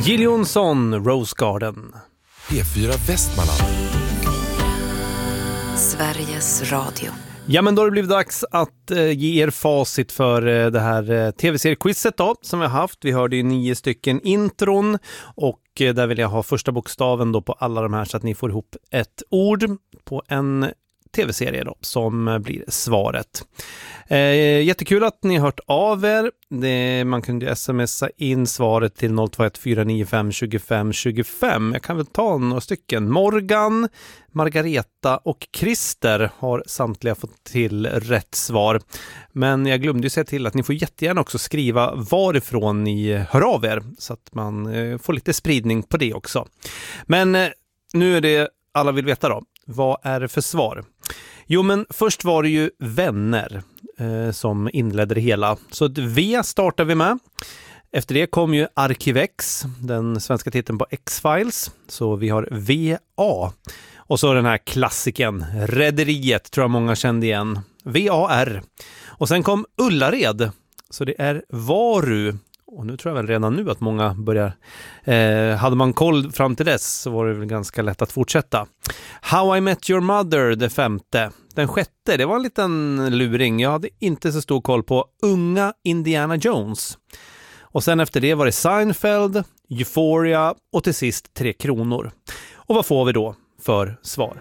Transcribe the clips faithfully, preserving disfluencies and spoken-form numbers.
Jill Johnson, Rose Garden. P fyra Västmanland. Sveriges Radio. Ja, men då har det blivit dags att eh, ge er facit för eh, det här eh, tv-seriequizet då, som vi har haft. Vi hörde ju nio stycken intron och eh, där vill jag ha första bokstaven då på alla de här så att ni får ihop ett ord på en tv-serie då, som eh, blir svaret. Eh, jättekul att ni har hört av er. Det, man kunde smsa in svaret till noll två ett fyra nio fem två fem två fem. Jag kan väl ta några stycken. Morgan, Margareta och Christer har samtliga fått till rätt svar. Men jag glömde ju säga till att ni får jättegärna också skriva varifrån ni hör av er så att man eh, får lite spridning på det också. Men eh, nu är det alla vill veta då. Vad är det för svar? Jo, men först var det ju Vänner eh, som inledde det hela. Så ett V startar vi med. Efter det kom ju Arkivex, den svenska titeln på X-Files. Så vi har V A. Och så den här klassiken, Rederiet, tror jag många kände igen. V A R. Och sen kom Ullared. Så det är Varu. Och nu tror jag väl redan nu att många börjar... Eh, hade man koll fram till dess så var det väl ganska lätt att fortsätta. How I Met Your Mother, det femte. Den sjätte, det var en liten luring. Jag hade inte så stor koll på Unga Indiana Jones. Och sen efter det var det Seinfeld, Euphoria och till sist Tre Kronor. Och vad får vi då för svar?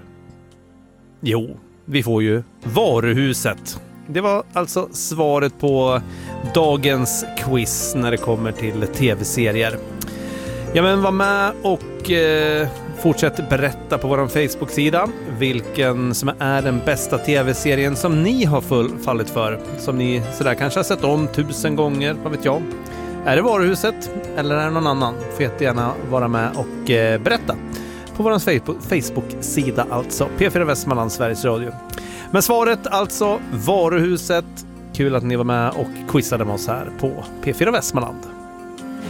Jo, vi får ju Varuhuset. Det var alltså svaret på dagens quiz när det kommer till tv-serier. Ja, men var med och eh, fortsätt berätta på vår Facebook-sida vilken som är den bästa tv-serien som ni har full, fallit för. Som ni sådär kanske har sett om tusen gånger, vad vet jag. Är det Varuhuset eller är det någon annan? Får jättegärna vara med och eh, berätta på vår Facebook-sida, alltså P fyra Västmanland, Sveriges Radio. Men svaret alltså Varuhuset. Kul att ni var med och quizade med oss här på P fyra Västmanland.